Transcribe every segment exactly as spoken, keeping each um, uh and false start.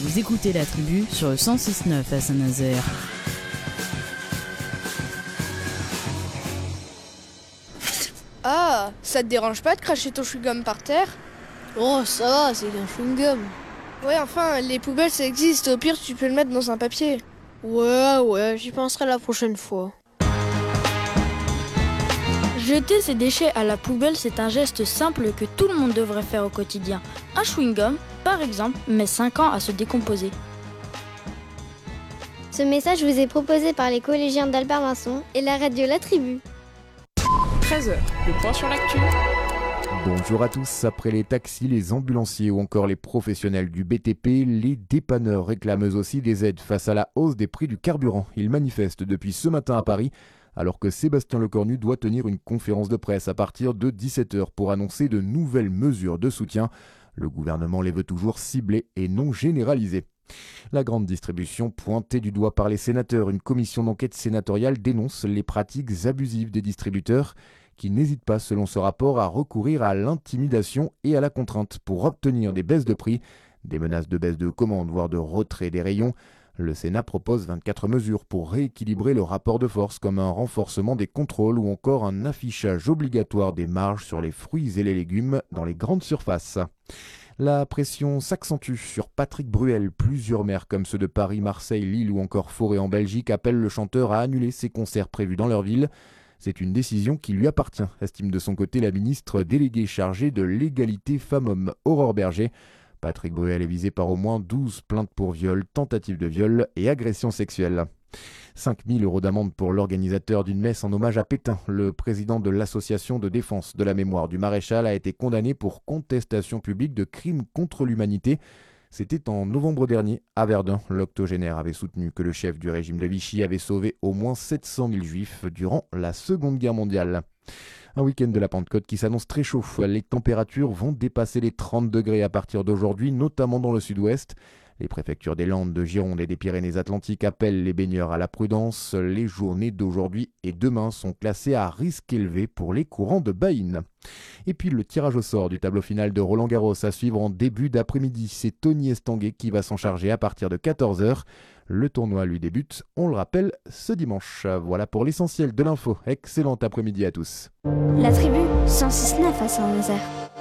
Vous écoutez La Tribu sur le cent six neuf à Saint-Nazaire. Ah, ça te dérange pas de cracher ton chewing-gum par terre? Oh, ça va, c'est un chewing-gum. Ouais, enfin, les poubelles ça existe, au pire tu peux le mettre dans un papier. Ouais, ouais, j'y penserai la prochaine fois. Jeter ses déchets à la poubelle, c'est un geste simple que tout le monde devrait faire au quotidien. Un chewing-gum, par exemple, met cinq ans à se décomposer. Ce message vous est proposé par les collégiens d'Albert Vincent et la radio La Tribu. treize heures, le point sur l'actu. Bonjour à tous. Après les taxis, les ambulanciers ou encore les professionnels du B T P, les dépanneurs réclament eux aussi des aides face à la hausse des prix du carburant. Ils manifestent depuis ce matin à Paris, alors que Sébastien Lecornu doit tenir une conférence de presse à partir de dix-sept heures pour annoncer de nouvelles mesures de soutien. Le gouvernement les veut toujours ciblées et non généralisées. La grande distribution pointée du doigt par les sénateurs. Une commission d'enquête sénatoriale dénonce les pratiques abusives des distributeurs qui n'hésitent pas, selon ce rapport, à recourir à l'intimidation et à la contrainte pour obtenir des baisses de prix, des menaces de baisse de commandes, voire de retrait des rayons. Le Sénat propose vingt-quatre mesures pour rééquilibrer le rapport de force, comme un renforcement des contrôles ou encore un affichage obligatoire des marges sur les fruits et les légumes dans les grandes surfaces. La pression s'accentue sur Patrick Bruel. Plusieurs maires comme ceux de Paris, Marseille, Lille ou encore Forêt en Belgique appellent le chanteur à annuler ses concerts prévus dans leur ville. C'est une décision qui lui appartient, estime de son côté la ministre déléguée chargée de l'égalité femmes-hommes, Aurore Berger. Patrick Bruel est visé par au moins douze plaintes pour viol, tentative de viol et agression sexuelle. cinq mille euros d'amende pour l'organisateur d'une messe en hommage à Pétain. Le président de l'association de défense de la mémoire du maréchal a été condamné pour contestation publique de crimes contre l'humanité. C'était en novembre dernier, à Verdun. L'octogénaire avait soutenu que le chef du régime de Vichy avait sauvé au moins sept cent mille juifs durant la Seconde Guerre mondiale. Un week-end de la Pentecôte qui s'annonce très chaud. Les températures vont dépasser les trente degrés à partir d'aujourd'hui, notamment dans le sud-ouest. Les préfectures des Landes, de Gironde et des Pyrénées-Atlantiques appellent les baigneurs à la prudence. Les journées d'aujourd'hui et demain sont classées à risque élevé pour les courants de Baïne. Et puis le tirage au sort du tableau final de Roland-Garros à suivre en début d'après-midi. C'est Tony Estanguet qui va s'en charger à partir de quatorze heures. Le tournoi lui débute, on le rappelle, ce dimanche. Voilà pour l'essentiel de l'info. Excellent après-midi à tous. La Tribu, cent six neuf à Saint-Nazaire.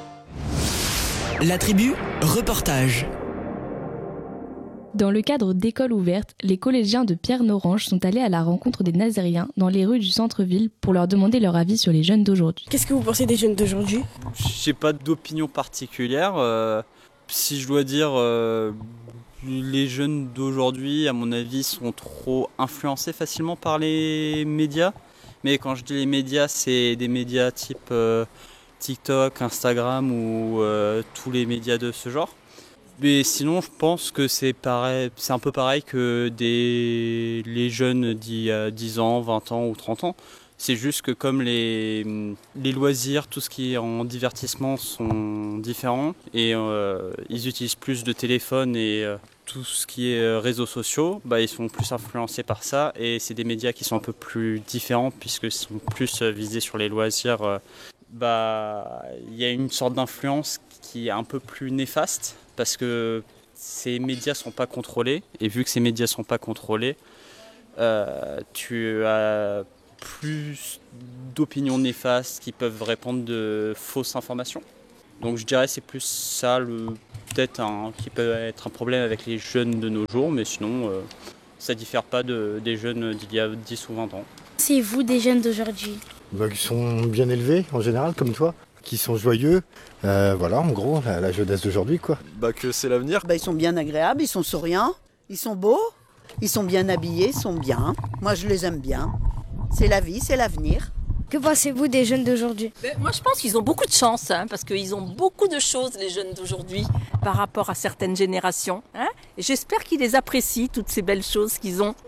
La Tribu, reportage. Dans le cadre d'écoles ouvertes, les collégiens de Pierre-Norange sont allés à la rencontre des Nazériens dans les rues du centre-ville pour leur demander leur avis sur les jeunes d'aujourd'hui. Qu'est-ce que vous pensez des jeunes d'aujourd'hui? J'ai pas d'opinion particulière. Euh, si je dois dire, euh, les jeunes d'aujourd'hui, à mon avis, sont trop influencés facilement par les médias. Mais quand je dis les médias, c'est des médias type euh, TikTok, Instagram ou euh, tous les médias de ce genre. Mais sinon, je pense que c'est pareil, c'est un peu pareil que des, les jeunes d'il y a dix ans, vingt ans ou trente ans. C'est juste que comme les, les loisirs, tout ce qui est en divertissement sont différents et euh, ils utilisent plus de téléphone et euh, tout ce qui est réseaux sociaux, bah, ils sont plus influencés par ça et c'est des médias qui sont un peu plus différents puisqu'ils sont plus visés sur les loisirs. Bah, il y a une sorte d'influence qui est un peu plus néfaste parce que ces médias sont pas contrôlés et vu que ces médias sont pas contrôlés, euh, tu as plus d'opinions néfastes qui peuvent répandre de fausses informations. Donc je dirais que c'est plus ça le, peut-être un, qui peut être un problème avec les jeunes de nos jours, mais sinon euh, ça ne diffère pas de, des jeunes d'il y a dix ou vingt ans. C'est vous des jeunes d'aujourd'hui? Bah, qui sont bien élevés en général comme toi, qui sont joyeux, euh, voilà en gros la, la jeunesse d'aujourd'hui quoi. Bah que c'est l'avenir. Bah ils sont bien agréables, ils sont souriants, ils sont beaux, ils sont bien habillés, ils sont bien. Moi je les aime bien. C'est la vie, c'est l'avenir. Que pensez-vous des jeunes d'aujourd'hui? Ben, moi je pense qu'ils ont beaucoup de chance, hein, parce qu'ils ont beaucoup de choses les jeunes d'aujourd'hui par rapport à certaines générations. Hein, et j'espère qu'ils les apprécient, toutes ces belles choses qu'ils ont.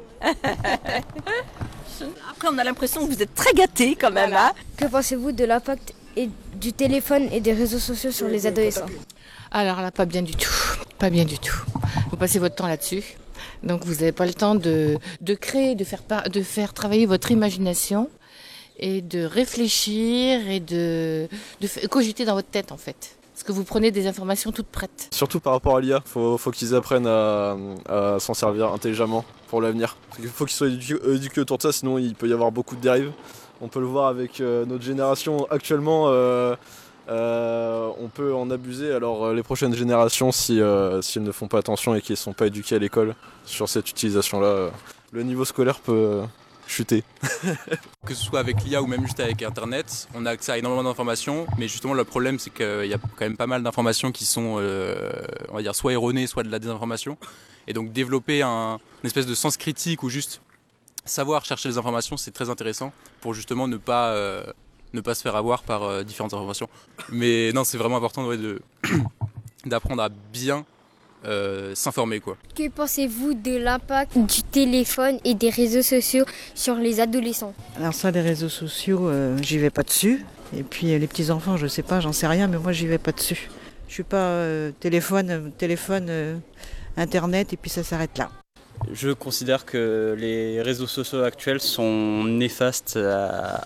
Après on a l'impression que vous êtes très gâtés quand même. Hein. Que pensez-vous de l'impact et du téléphone et des réseaux sociaux sur les adolescents? Alors là, pas bien du tout. Pas bien du tout. Vous passez votre temps là-dessus. Donc vous n'avez pas le temps de, de créer, de faire, de faire travailler votre imagination et de réfléchir et de, de cogiter dans votre tête en fait. Parce que vous prenez des informations toutes prêtes. Surtout par rapport à l'I A, faut, faut qu'ils apprennent à, à s'en servir intelligemment pour l'avenir. Il faut qu'ils soient éduqués, éduqués autour de ça, sinon il peut y avoir beaucoup de dérives. On peut le voir avec euh, notre génération actuellement, euh, euh, on peut en abuser. Alors euh, les prochaines générations, si, euh, si elles ne font pas attention et qu'elles ne sont pas éduquées à l'école sur cette utilisation-là, euh, le niveau scolaire peut euh, chuter. Que ce soit avec l'I A ou même juste avec Internet, on a accès à énormément d'informations, mais justement le problème c'est qu'il y a quand même pas mal d'informations qui sont euh, on va dire soit erronées, soit de la désinformation. Et donc développer un, une espèce de sens critique ou juste savoir chercher les informations, c'est très intéressant pour justement ne pas, euh, ne pas se faire avoir par euh, différentes informations. Mais non, c'est vraiment important ouais, de, d'apprendre à bien euh, s'informer, quoi. Que pensez-vous de l'impact du téléphone et des réseaux sociaux sur les adolescents? Alors ça, les réseaux sociaux, euh, j'y vais pas dessus. Et puis euh, les petits-enfants, je sais pas, j'en sais rien, mais moi j'y vais pas dessus. Je suis pas euh, téléphone, téléphone, euh, internet, et puis ça s'arrête là. Je considère que les réseaux sociaux actuels sont néfastes à,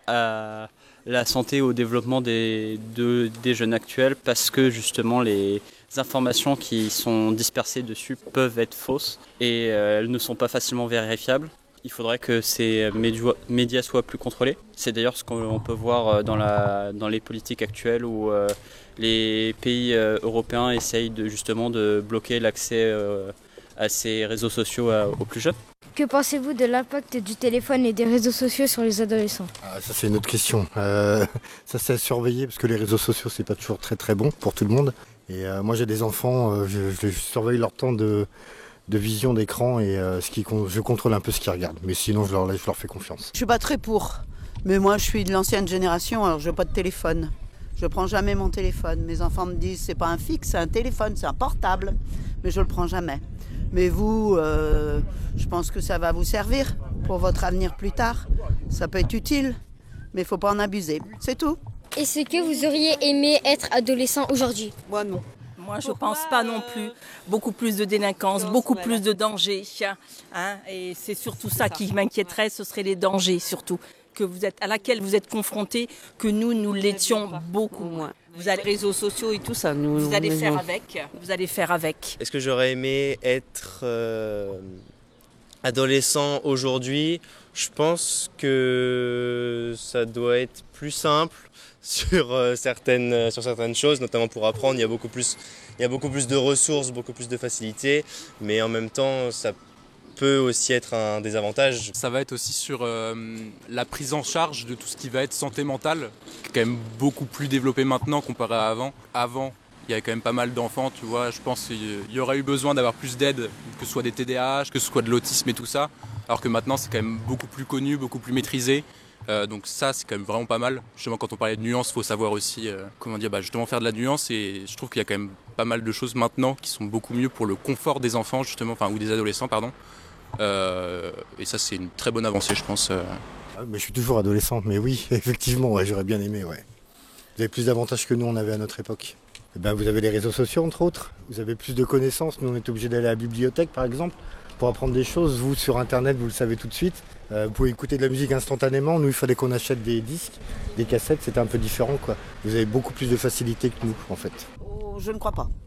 à la santé et au développement des, de, des jeunes actuels parce que justement les informations qui sont dispersées dessus peuvent être fausses et euh, elles ne sont pas facilement vérifiables. Il faudrait que ces médias soient plus contrôlés. C'est d'ailleurs ce qu'on peut voir dans, la, dans les politiques actuelles où euh, les pays euh, européens essayent de, justement de bloquer l'accès euh, à ces réseaux sociaux à, aux plus jeunes. Que pensez-vous de l'impact du téléphone et des réseaux sociaux sur les adolescents? Ah, ça c'est une autre question. Euh, ça c'est à surveiller parce que les réseaux sociaux c'est pas toujours très très bon pour tout le monde. Et euh, moi j'ai des enfants, euh, je, je surveille leur temps de, de vision d'écran et euh, ce qui, je contrôle un peu ce qu'ils regardent. Mais sinon je leur, je leur fais confiance. Je suis pas très pour, mais moi je suis de l'ancienne génération, alors je n'ai pas de téléphone. Je prends jamais mon téléphone. Mes enfants me disent c'est pas un fixe, c'est un téléphone, c'est un portable, mais je le prends jamais. Mais vous, euh, je pense que ça va vous servir pour votre avenir plus tard. Ça peut être utile, mais il ne faut pas en abuser. C'est tout. Est-ce que vous auriez aimé être adolescent aujourd'hui? Moi, non. Moi, je ne pense pas non plus. Beaucoup plus de délinquance, beaucoup plus de dangers. Hein, et c'est surtout ça qui m'inquiéterait, ce serait les dangers surtout. Que vous êtes, à laquelle vous êtes confrontés, que nous, nous l'étions beaucoup moins. Vous allez, les réseaux sociaux et tout ça, nous, vous allez nous, faire nous. avec. Vous allez faire avec. Est-ce que j'aurais aimé être euh, adolescent aujourd'hui? Je pense que ça doit être plus simple sur euh, certaines sur certaines choses, notamment pour apprendre. Il y a beaucoup plus, il y a beaucoup plus de ressources, beaucoup plus de facilité, mais en même temps, ça peut aussi être un désavantage. Ça va être aussi sur euh, la prise en charge de tout ce qui va être santé mentale, qui est quand même beaucoup plus développé maintenant comparé à avant. Avant, il y avait quand même pas mal d'enfants, tu vois, je pense qu'il y aurait eu besoin d'avoir plus d'aide, que ce soit des T D A H, que ce soit de l'autisme et tout ça, alors que maintenant c'est quand même beaucoup plus connu, beaucoup plus maîtrisé. Euh, donc ça c'est quand même vraiment pas mal. Justement quand on parlait de nuances, il faut savoir aussi euh, comment dire, bah, justement faire de la nuance et je trouve qu'il y a quand même pas mal de choses maintenant qui sont beaucoup mieux pour le confort des enfants justement, enfin ou des adolescents pardon. Euh, et ça c'est une très bonne avancée je pense. Euh. Ah, mais je suis toujours adolescente, mais oui, effectivement, ouais, j'aurais bien aimé. Ouais. Vous avez plus d'avantages que nous on avait à notre époque. Eh ben, vous avez les réseaux sociaux entre autres, vous avez plus de connaissances, nous on est obligés d'aller à la bibliothèque par exemple pour apprendre des choses, vous sur internet vous le savez tout de suite, euh, vous pouvez écouter de la musique instantanément, nous il fallait qu'on achète des disques, des cassettes, c'était un peu différent quoi. Vous avez beaucoup plus de facilité que nous en fait. Oh, je ne crois pas.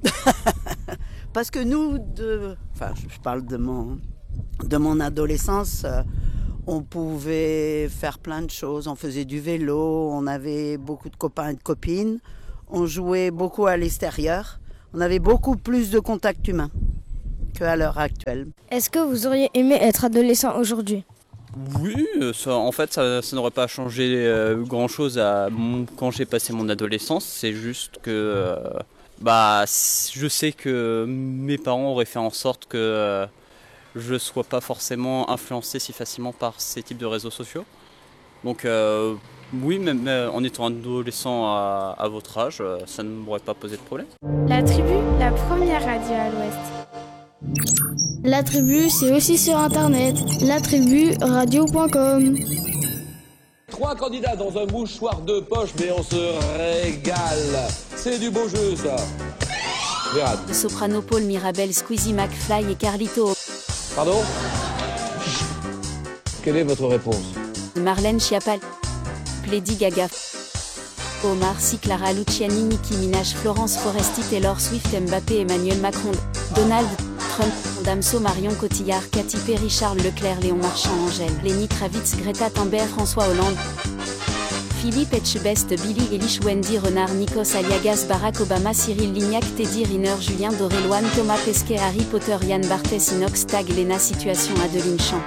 Parce que nous, de... enfin je parle de mon, de mon adolescence, euh, on pouvait faire plein de choses, on faisait du vélo, on avait beaucoup de copains et de copines, on jouait beaucoup à l'extérieur, on avait beaucoup plus de contact humain qu'à l'heure actuelle. Est-ce que vous auriez aimé être adolescent aujourd'hui? Oui, ça, en fait ça, ça n'aurait pas changé euh, grand chose à mon, quand j'ai passé mon adolescence, c'est juste que euh, bah, je sais que mes parents auraient fait en sorte que euh, je ne sois pas forcément influencé si facilement par ces types de réseaux sociaux. Donc euh, oui, même en étant adolescent à, à votre âge, ça ne m'aurait pas posé de problème. La Tribu, la première radio à l'Ouest. La Tribu, c'est aussi sur internet, la tribu radio point com. Trois candidats dans un mouchoir de poche, mais on se régale. C'est du beau jeu, ça. Regarde. Soprano, Paul, Mirabel, Squeezie, McFly et Carlito. Pardon? Quelle est votre réponse? Marlène Schiappa, Lady Gaga. Omar Sy, Clara Luciani, Nicki Minaj, Florence Foresti, Taylor Swift, Mbappé, Emmanuel Macron, Donald Trump, Damso, Marion Cotillard, Katy Perry, Charles Leclerc, Léon Marchand, Angèle, Lenny Kravitz, Greta Thunberg, François Hollande, Philippe Etchebest, Billy Eilish, Wendy Renard, Nikos Aliagas, Barack Obama, Cyril Lignac, Teddy Riner, Julien Doré, Loane Thomas Pesquet, Harry Potter, Yann Barthès, Inox Tag, Lena Situation, Adeline Champ.